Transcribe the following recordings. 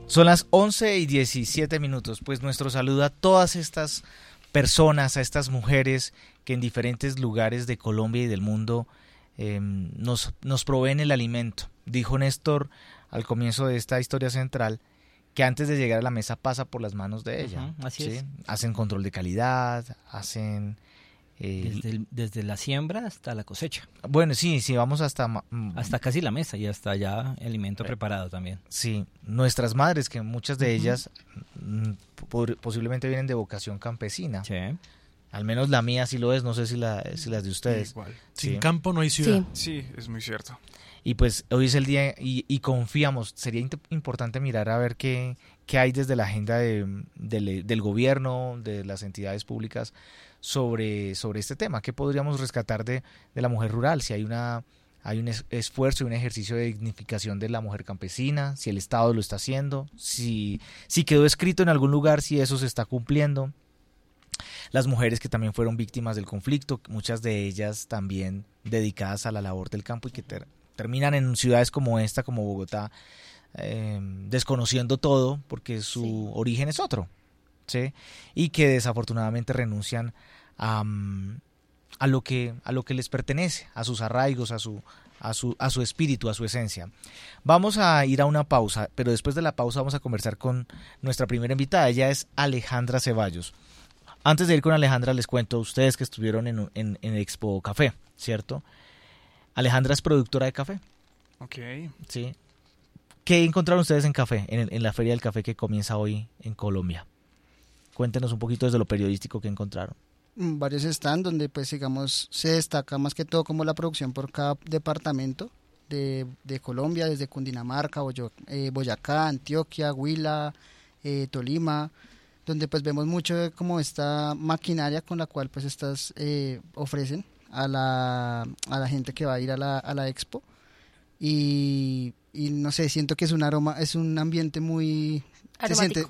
Son las 11:17. Pues nuestro saludo a todas estas personas, a estas mujeres que en diferentes lugares de Colombia y del mundo nos proveen el alimento. Dijo Néstor al comienzo de esta historia central que antes de llegar a la mesa pasa por las manos de ella. Así es. Hacen control de calidad, hacen... Desde la siembra hasta la cosecha. Bueno, sí, vamos hasta casi la mesa y hasta ya el alimento preparado también. Sí, nuestras madres, que muchas de ellas posiblemente vienen de vocación campesina. Sí. Al menos la mía sí lo es, no sé si las de ustedes. Igual. Sí. Sin campo no hay ciudad. Sí, es muy cierto. Y pues hoy es el día y confiamos, sería importante mirar a ver qué hay desde la agenda del gobierno, de las entidades públicas sobre este tema. ¿Qué podríamos rescatar de la mujer rural? Si hay un esfuerzo y un ejercicio de dignificación de la mujer campesina, si el Estado lo está haciendo, si quedó escrito en algún lugar, si eso se está cumpliendo. Las mujeres que también fueron víctimas del conflicto, muchas de ellas también dedicadas a la labor del campo y que terminan en ciudades como esta, como Bogotá, desconociendo todo porque su origen es otro, ¿sí? Y que desafortunadamente renuncian a lo que les pertenece, a sus arraigos, a su espíritu, a su esencia. Vamos a ir a una pausa, pero después de la pausa vamos a conversar con nuestra primera invitada. Ella es Alejandra Ceballos. Antes de ir con Alejandra, les cuento a ustedes que estuvieron en Expo Café, ¿cierto? Alejandra es productora de café. Ok. Sí. ¿Qué encontraron ustedes en café, en la Feria del Café que comienza hoy en Colombia? Cuéntenos un poquito desde lo periodístico que encontraron. Varios están donde, pues, digamos, se destaca más que todo como la producción por cada departamento de Colombia, desde Cundinamarca, Boyacá, Antioquia, Huila, Tolima, donde pues vemos mucho de como esta maquinaria con la cual pues estas ofrecen a la gente que va a ir a la expo y no sé, siento que es un ambiente muy aromático.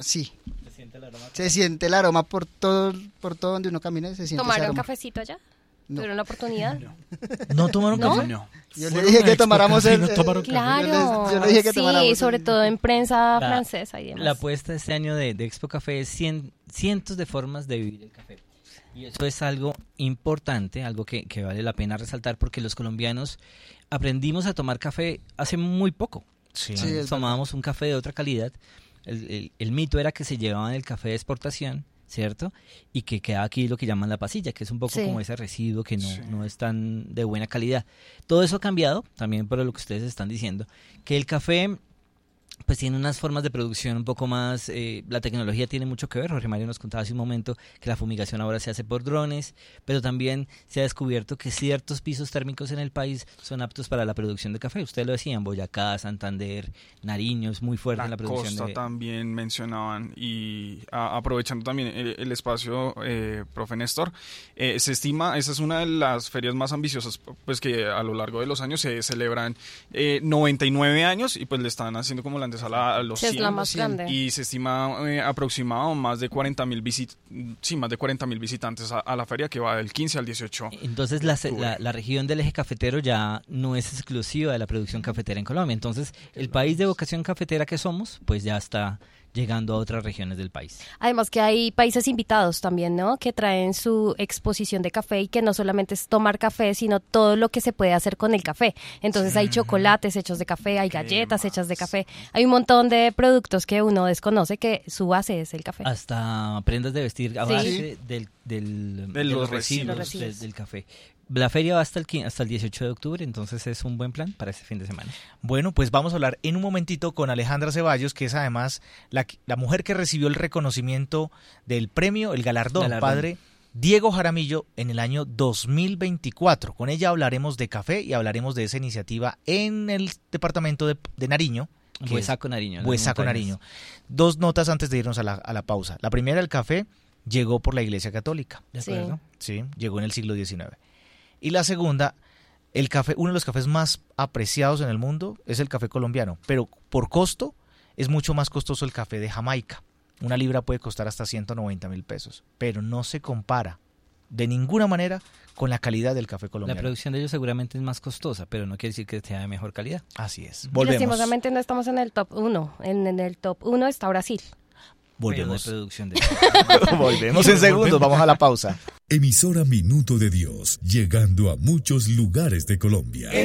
Se siente el aroma por todo donde uno camina, se siente. ¿Tomaron ese aroma. cafecito allá? No. ¿Tuvieron la oportunidad? ¿No tomaron ¿No? café? No. Yo le dije que tomáramos Claro, yo le dije que tomáramos sí, sobre todo en prensa francesa y demás. La apuesta este año de Expo Café es cientos de formas de vivir el café. Y eso es algo importante, algo que vale la pena resaltar porque los colombianos aprendimos a tomar café hace muy poco. Sí. Tomábamos un café de otra calidad. El mito era que se llevaban el café de exportación, ¿cierto? Y que queda aquí lo que llaman la pasilla, que es un poco como ese residuo que no es tan de buena calidad. Todo eso ha cambiado, también por lo que ustedes están diciendo, que el café pues tiene unas formas de producción un poco más, la tecnología tiene mucho que ver. Jorge Mario nos contaba hace un momento que la fumigación ahora se hace por drones, pero también se ha descubierto que ciertos pisos térmicos en el país son aptos para la producción de café. Ustedes lo decían, Boyacá, Santander, Nariño, es muy fuerte en la producción costa también mencionaban, y aprovechando también el espacio, profe Néstor, se estima, esa es una de las ferias más ambiciosas, pues que a lo largo de los años se celebran 99 años y pues le están haciendo como la antesala a los 100, es la más grande. Y se estima aproximado más de 40,000 visitantes a la feria, que va del 15 al 18. Entonces la región del eje cafetero ya no es exclusiva de la producción cafetera en Colombia. Entonces el país de vocación cafetera que somos, pues ya está llegando a otras regiones del país. Además que hay países invitados también, ¿no? Que traen su exposición de café y que no solamente es tomar café, sino todo lo que se puede hacer con el café. Entonces hay chocolates hechos de café, hay galletas hechas de café, hay un montón de productos que uno desconoce que su base es el café. Hasta prendas de vestir a base de los residuos del café. La feria va hasta el 18 de octubre, entonces es un buen plan para este fin de semana. Bueno, pues vamos a hablar en un momentito con Alejandra Ceballos, que es además la mujer que recibió el reconocimiento del premio, el galardón. Padre Diego Jaramillo en el año 2024. Con ella hablaremos de café y hablaremos de esa iniciativa en el departamento de Nariño. Huesaco, Nariño. Huesaco, Nariño. Dos notas antes de irnos a la pausa. La primera, el café llegó por la Iglesia Católica. ¿De acuerdo? Sí, llegó en el siglo XIX. Y la segunda, el café, uno de los cafés más apreciados en el mundo es el café colombiano, pero por costo es mucho más costoso el café de Jamaica. Una libra puede costar hasta 190,000 pesos, pero no se compara de ninguna manera con la calidad del café La colombiano. producción de ellos seguramente es más costosa, pero no quiere decir que sea de mejor calidad. Así es. Y Volvemos. lastimosamente no estamos en el top 1. En el top 1 está Brasil. Volvemos. Pero de producción de Volvemos en segundos. Vamos a la pausa. Emisora Minuto de Dios, llegando a muchos lugares de Colombia.